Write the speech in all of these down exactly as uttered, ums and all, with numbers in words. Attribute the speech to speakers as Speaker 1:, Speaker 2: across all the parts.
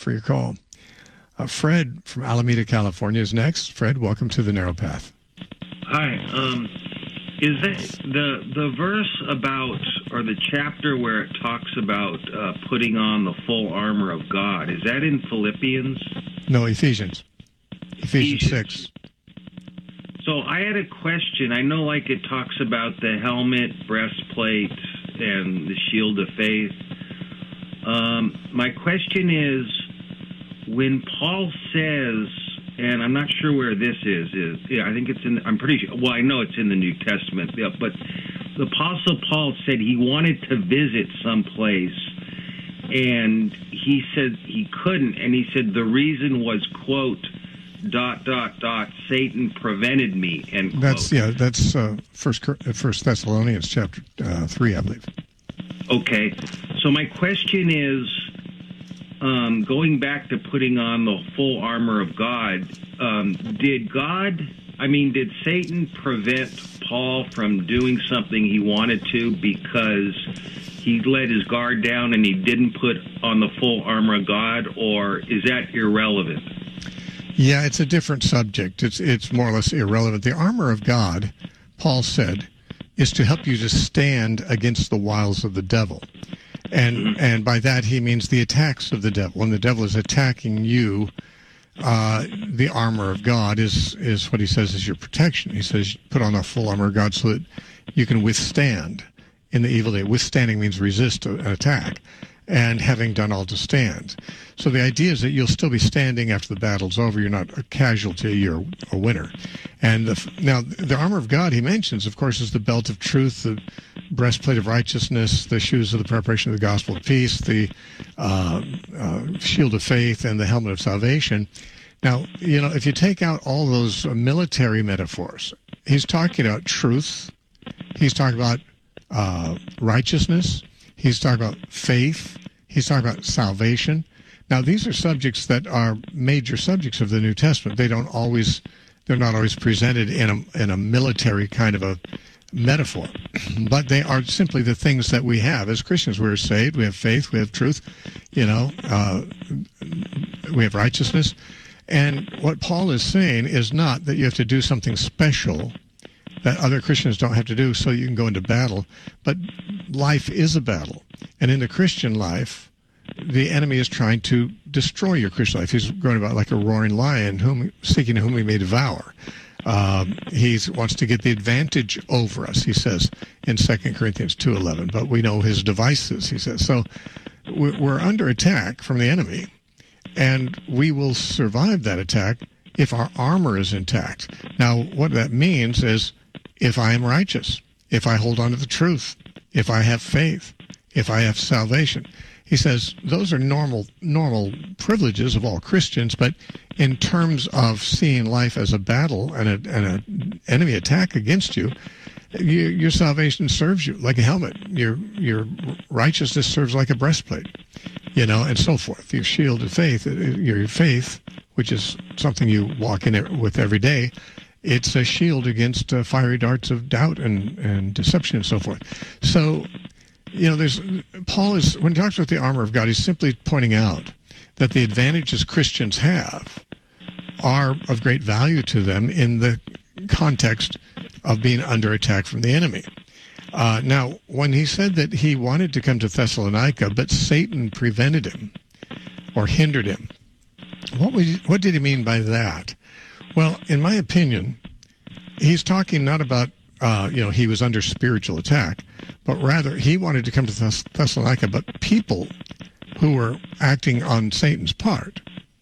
Speaker 1: for your call. Uh, Fred from Alameda, California is next. Fred, welcome to the Narrow Path.
Speaker 2: Hi. Um, is that the the verse about, or the chapter where it talks about uh, putting on the full armor of God, is that in Philippians?
Speaker 1: No, Ephesians. Ephesians,
Speaker 2: Ephesians.
Speaker 1: six.
Speaker 2: So I had a question. I know, like, it talks about the helmet, breastplate, and the shield of faith. Um, my question is, when Paul says, and I'm not sure where this is, is yeah, I think it's in, I'm pretty sure, well, I know it's in the New Testament, yeah, but the Apostle Paul said he wanted to visit someplace, and he said he couldn't, and he said the reason was, quote, dot, dot, dot, Satan prevented me, end quote.
Speaker 1: That's, yeah, that's uh, First, First Thessalonians chapter uh, three, I believe.
Speaker 2: Okay, so my question is, um, going back to putting on the full armor of God, um, did God, I mean, did Satan prevent Paul from doing something he wanted to because he let his guard down and he didn't put on the full armor of God, or is that irrelevant?
Speaker 1: Yeah, it's a different subject. It's it's more or less irrelevant. The armor of God, Paul said, is to help you to stand against the wiles of the devil. And mm-hmm. and by that he means the attacks of the devil. When the devil is attacking you, uh, the armor of God is, is what he says is your protection. He says put on the full armor of God so that you can withstand in the evil day. Withstanding means resist an attack, and having done all to stand. So the idea is that you'll still be standing after the battle's over. You're not a casualty, you're a winner. And the, now, the armor of God he mentions, of course, is the belt of truth, the breastplate of righteousness, the shoes of the preparation of the gospel of peace, the uh, uh, shield of faith, and the helmet of salvation. Now, you know, if you take out all those military metaphors, he's talking about truth, he's talking about uh, righteousness, he's talking about faith, he's talking about salvation. Now, these are subjects that are major subjects of the New Testament. They don't always, they're not always presented in a in a military kind of a metaphor, but they are simply the things that we have as Christians. We're saved, we have faith, we have truth, you know, uh, we have righteousness. And what Paul is saying is not that you have to do something special that other Christians don't have to do so you can go into battle, but life is a battle. And in the Christian life, the enemy is trying to destroy your Christian life. He's going about like a roaring lion, whom seeking whom he may devour. Um, he wants to get the advantage over us, he says in Second Corinthians two eleven. But we know his devices, he says. So we're under attack from the enemy, and we will survive that attack if our armor is intact. Now, what that means is if I am righteous, if I hold on to the truth, if I have faith, if I have salvation. He says those are normal normal privileges of all Christians, but in terms of seeing life as a battle and a, and an enemy attack against you, you, your salvation serves you like a helmet. Your your righteousness serves like a breastplate, you know, and so forth. Your shield of faith, your faith, which is something you walk in it with every day, it's a shield against uh, fiery darts of doubt and, and deception and so forth. So, you know, there's Paul is, when he talks about the armor of God, he's simply pointing out that the advantages Christians have are of great value to them in the context of being under attack from the enemy. Uh, now, when he said that he wanted to come to Thessalonica, but Satan prevented him or hindered him, what was, what did he mean by that? Well, in my opinion, he's talking not about, uh, you know, he was under spiritual attack, but rather he wanted to come to Thess- Thessalonica, but people who were acting on Satan's part,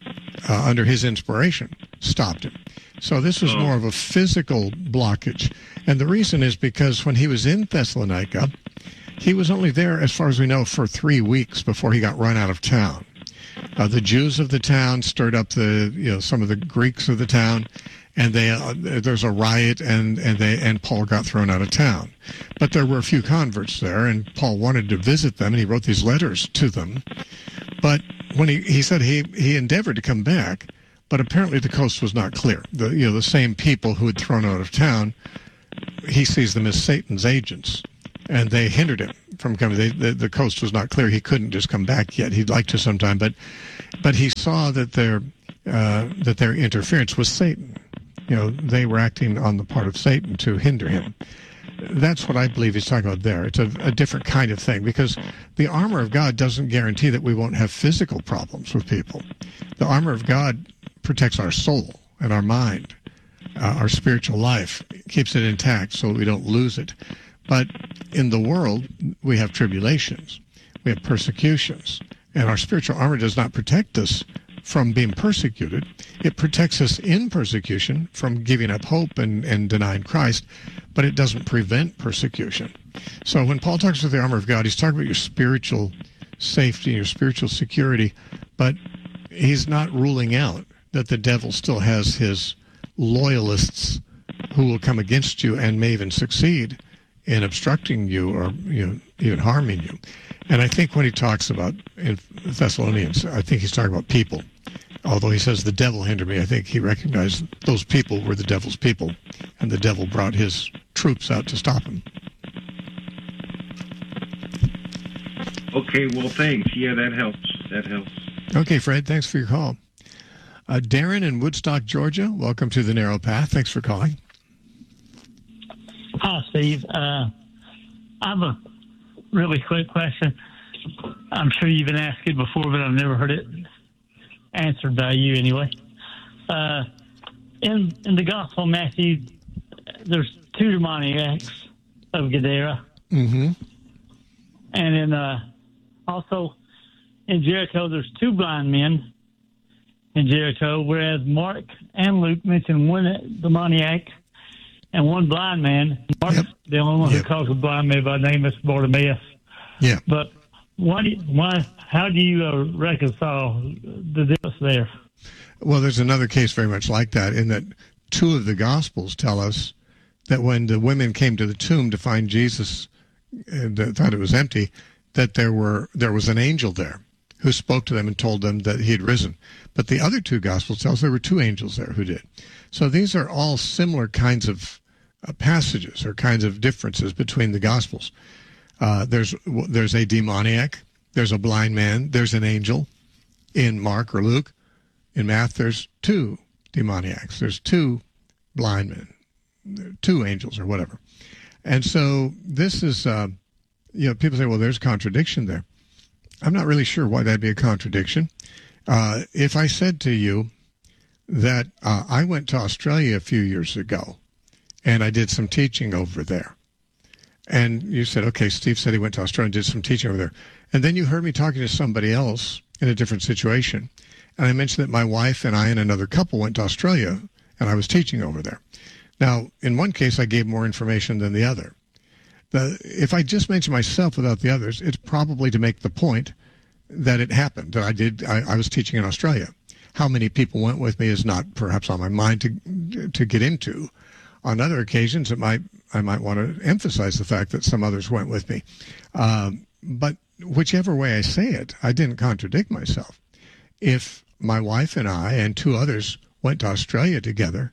Speaker 1: uh, under his inspiration, stopped him. So this was more of a physical blockage. And the reason is because when he was in Thessalonica, he was only there, as far as we know, for three weeks before he got run out of town. Uh, the Jews of the town stirred up the, you know, some of the Greeks of the town, and they uh, there's a riot, and and they and Paul got thrown out of town. But there were a few converts there, and Paul wanted to visit them, and he wrote these letters to them. But when he he said he he endeavored to come back, but apparently the coast was not clear. The you know the same people who had thrown out of town, he sees them as Satan's agents, and they hindered him from coming. They, the, the coast was not clear. He couldn't just come back yet. He'd like to sometime, but but he saw that their uh, that their interference was Satan. You know, they were acting on the part of Satan to hinder him. That's what I believe he's talking about there. It's a, a different kind of thing, because the armor of God doesn't guarantee that we won't have physical problems with people. The armor of God protects our soul and our mind, uh, our spiritual life, keeps it intact so we don't lose it. But in the world, we have tribulations, we have persecutions, and our spiritual armor does not protect us from being persecuted. It protects us in persecution from giving up hope and, and denying Christ, but it doesn't prevent persecution. So when Paul talks about the armor of God, he's talking about your spiritual safety, your spiritual security, but he's not ruling out that the devil still has his loyalists who will come against you and may even succeed in obstructing you or, you know, even harming you. And I think when he talks about in Thessalonians, I think he's talking about people. Although he says the devil hindered me, I think he recognized those people were the devil's people, and the devil brought his troops out to stop him.
Speaker 2: Okay, well, thanks. Yeah, that helps. That helps.
Speaker 1: Okay, Fred, thanks for your call. Uh, Darren in Woodstock, Georgia, welcome to The Narrow Path. Thanks for calling.
Speaker 3: Hi, Steve. Uh, I have a really quick question. I'm sure you've been asked it before, but I've never heard it answered by you anyway. Uh, in in the Gospel of Matthew, there's two demoniacs of Gadara.
Speaker 1: Mm-hmm.
Speaker 3: And in, uh, also in Jericho, there's two blind men in Jericho, whereas Mark and Luke mention one demoniac and one blind man. Mark's
Speaker 1: yep.
Speaker 3: the only one
Speaker 1: yep.
Speaker 3: who calls a blind man by name is Bartimaeus.
Speaker 1: Yeah.
Speaker 3: But why? Do you, why? How do you uh, reconcile the difference there?
Speaker 1: Well, there's another case very much like that, in that two of the Gospels tell us that when the women came to the tomb to find Jesus, and uh, thought it was empty, that there were there was an angel there who spoke to them and told them that he had risen. But the other two Gospels tell us there were two angels there who did. So these are all similar kinds of uh, passages or kinds of differences between the Gospels. Uh, there's there's a demoniac, there's a blind man, there's an angel in Mark or Luke. In Matthew, there's two demoniacs, there's two blind men, two angels or whatever. And so this is, uh, you know, people say, well, there's contradiction there. I'm not really sure why that'd be a contradiction. Uh, if I said to you that uh, I went to Australia a few years ago and I did some teaching over there, and you said, okay, Steve said he went to Australia and did some teaching over there, and then you heard me talking to somebody else in a different situation, and I mentioned that my wife and I and another couple went to Australia and I was teaching over there. Now, in one case, I gave more information than the other. The, if I just mention myself without the others, it's probably to make the point that it happened, that I did. I, I was teaching in Australia. How many people went with me is not perhaps on my mind to to get into. On other occasions, it might I might want to emphasize the fact that some others went with me. Um, but whichever way I say it, I didn't contradict myself. If my wife and I and two others went to Australia together,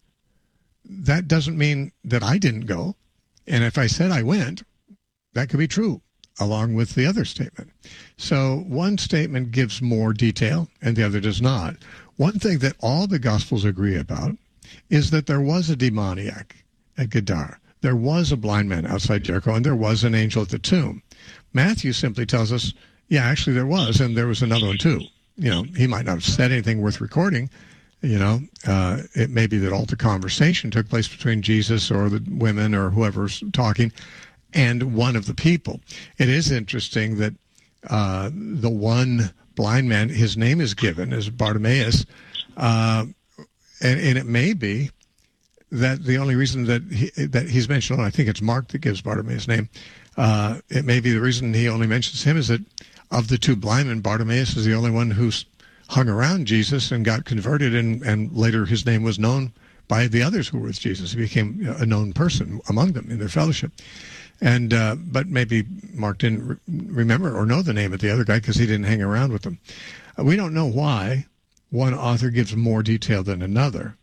Speaker 1: that doesn't mean that I didn't go. And if I said I went, that could be true, along with the other statement. So one statement gives more detail and the other does not. One thing that all the Gospels agree about is that there was a demoniac at Gadara. There was a blind man outside Jericho, and there was an angel at the tomb. Matthew simply tells us, yeah, actually there was, and there was another one too. You know, he might not have said anything worth recording. You know, uh, it may be that all the conversation took place between Jesus or the women or whoever's talking and one of the people. It is interesting that uh, the one blind man, his name is given as Bartimaeus, uh, and, and it may be that the only reason that he, that he's mentioned, and I think it's Mark that gives Bartimaeus' name, uh, it may be the reason he only mentions him is that of the two blind men, Bartimaeus is the only one who's hung around Jesus and got converted, and, and later his name was known by the others who were with Jesus. He became a known person among them in their fellowship. And uh, but maybe Mark didn't re- remember or know the name of the other guy because he didn't hang around with them. Uh, we don't know why one author gives more detail than another,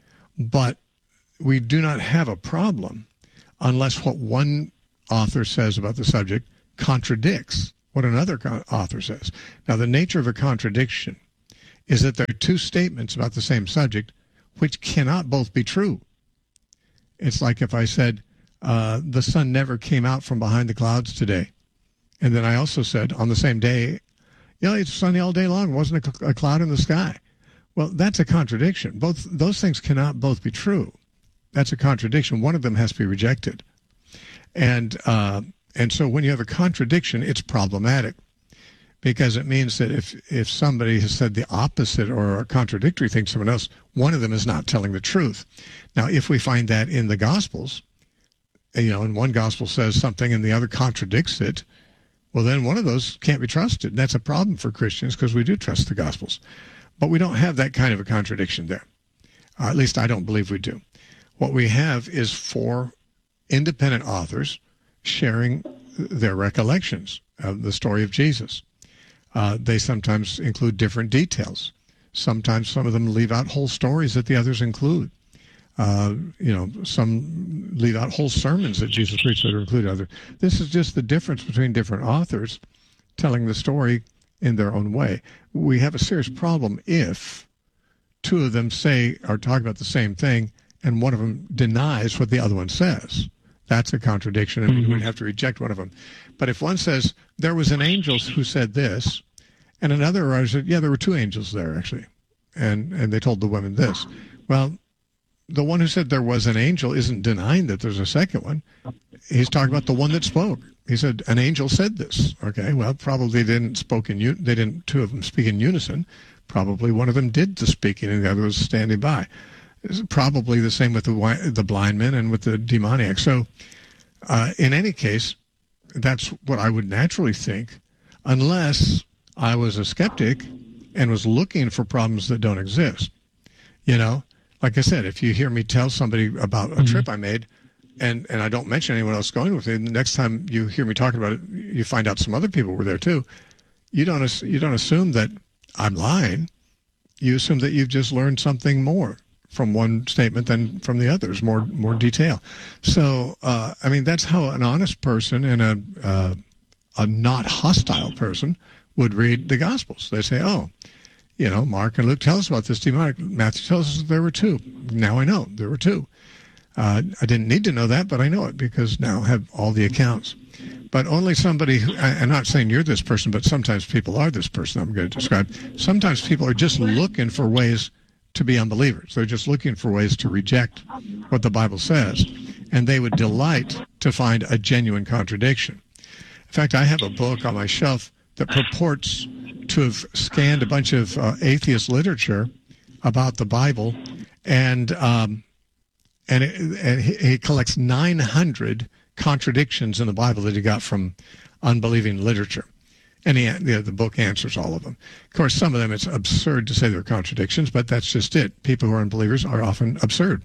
Speaker 1: but we do not have a problem unless what one author says about the subject contradicts what another co- author says. Now, the nature of a contradiction is that there are two statements about the same subject which cannot both be true. It's like if I said, uh, the sun never came out from behind the clouds today. And then I also said on the same day, you know, it's sunny all day long. Wasn't a, a cloud in the sky. Well, that's a contradiction. Both those things cannot both be true. That's a contradiction. One of them has to be rejected. And uh, and so when you have a contradiction, it's problematic, because it means that if, if somebody has said the opposite or a contradictory thing to someone else, one of them is not telling the truth. Now, if we find that in the Gospels, you know, and one Gospel says something and the other contradicts it, well, then one of those can't be trusted. And that's a problem for Christians, because we do trust the Gospels. But we don't have that kind of a contradiction there. Uh, at least I don't believe we do. What we have is four independent authors sharing their recollections of the story of Jesus. Uh, they sometimes include different details. Sometimes some of them leave out whole stories that the others include. Uh, you know, some leave out whole sermons that Jesus preached that are included other. This is just the difference between different authors telling the story in their own way. We have a serious problem if two of them say or talk about the same thing and one of them denies what the other one says. That's a contradiction, and mm-hmm. we would have to reject one of them. But if one says, there was an angel who said this, and another writer said, yeah, there were two angels there, actually, and, and they told the women this. Well, the one who said there was an angel isn't denying that there's a second one. He's talking about the one that spoke. He said, an angel said this. Okay, well, probably they didn't spoke in, they didn't, two of them speak in unison. Probably one of them did the speaking and the other was standing by. It's probably the same with the, the blind men and with the demoniac. So uh, in any case, that's what I would naturally think, unless I was a skeptic and was looking for problems that don't exist. You know, like I said, if you hear me tell somebody about a mm-hmm. trip I made, and, and I don't mention anyone else going with me, and the next time you hear me talking about it, you find out some other people were there too. You don't you don't assume that I'm lying. You assume that you've just learned something more from one statement than from the others, more more detail. So, uh, I mean, that's how an honest person and a uh, a not hostile person would read the Gospels. They say, oh, you know, Mark and Luke tell us about this demonic. Matthew tells us that there were two. Now I know there were two. Uh, I didn't need to know that, but I know it because now I have all the accounts. But only somebody who, I'm not saying you're this person, but sometimes people are this person I'm going to describe. Sometimes people are just looking for ways to be unbelievers. They're just looking for ways to reject what the Bible says. And they would delight to find a genuine contradiction. In fact, I have a book on my shelf that purports to have scanned a bunch of uh, atheist literature about the Bible, and um, and, it, and he, he collects nine hundred contradictions in the Bible that he got from unbelieving literature. And he, the, the book answers all of them. Of course, some of them it's absurd to say they're contradictions, but that's just it. People who are unbelievers are often absurd.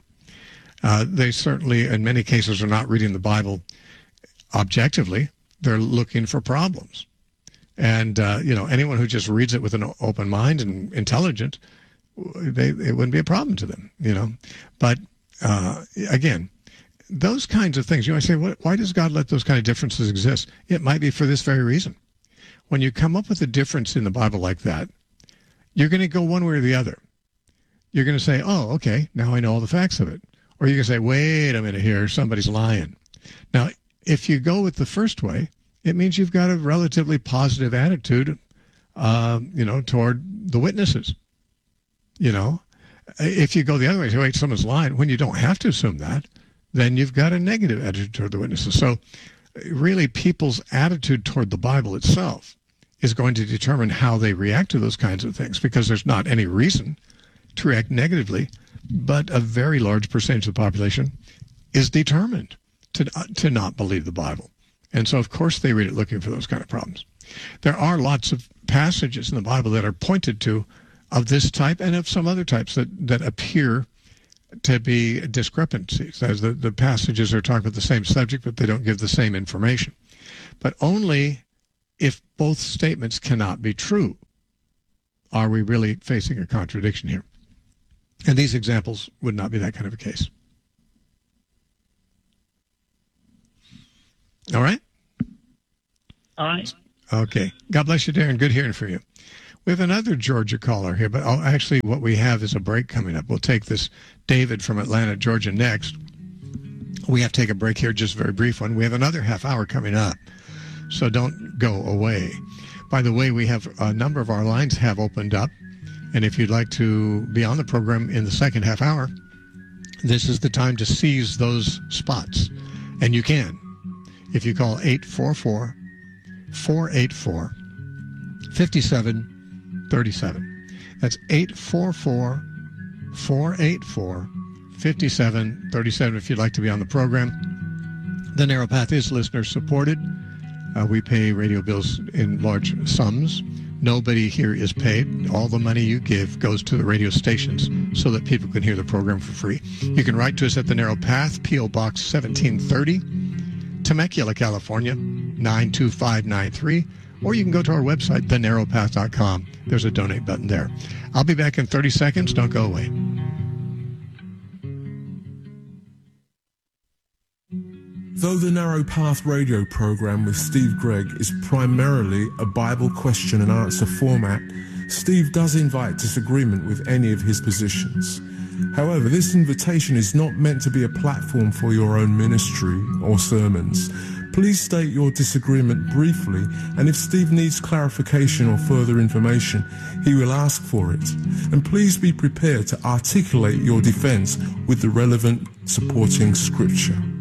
Speaker 1: Uh, they certainly, in many cases, are not reading the Bible objectively. They're looking for problems. And, uh, you know, anyone who just reads it with an open mind and intelligent, they, it wouldn't be a problem to them, you know. But, uh, again, those kinds of things, you might say, why does God let those kind of differences exist? It might be for this very reason. When you come up with a difference in the Bible like that, you're going to go one way or the other. You're going to say, oh, okay, now I know all the facts of it. Or you're going to say, wait a minute here, somebody's lying. Now, if you go with the first way, it means you've got a relatively positive attitude, uh, you know, toward the witnesses. You know, if you go the other way, say, wait, someone's lying, when you don't have to assume that, then you've got a negative attitude toward the witnesses. So really, people's attitude toward the Bible itself is going to determine how they react to those kinds of things, because there's not any reason to react negatively, but a very large percentage of the population is determined to uh, to not believe the Bible. And so, of course, they read it looking for those kind of problems. There are lots of passages in the Bible that are pointed to of this type and of some other types that, that appear to be discrepancies, as the, the passages are talking about the same subject, but they don't give the same information. But only if both statements cannot be true are we really facing a contradiction here. And these examples would not be that kind of a case. All right?
Speaker 3: All right.
Speaker 1: Okay. God bless you, Darren. Good hearing from you. We have another Georgia caller here, but oh, actually what we have is a break coming up. We'll take this David from Atlanta, Georgia next. We have to take a break here, just a very brief one. We have another half hour coming up, so don't go away. By the way, we have a number of our lines have opened up, and if you'd like to be on the program in the second half hour, this is the time to seize those spots, and you can. If you call eight four four, four eight four, five seven three seven. That's eight four four, four eight four, five seven three seven if you'd like to be on the program. The Narrow Path is listener supported. Uh, we pay radio bills in large sums. Nobody here is paid. All the money you give goes to the radio stations so that people can hear the program for free. You can write to us at The Narrow Path, P O. Box seventeen thirty, Temecula, California, nine two five nine three. Or you can go to our website, the narrow path dot com. There's a donate button there. I'll be back in thirty seconds. Don't go away.
Speaker 4: Though the Narrow Path radio program with Steve Gregg is primarily a Bible question and answer format, Steve does invite disagreement with any of his positions. However, this invitation is not meant to be a platform for your own ministry or sermons. Please state your disagreement briefly, and if Steve needs clarification or further information, he will ask for it. And please be prepared to articulate your defense with the relevant supporting scripture.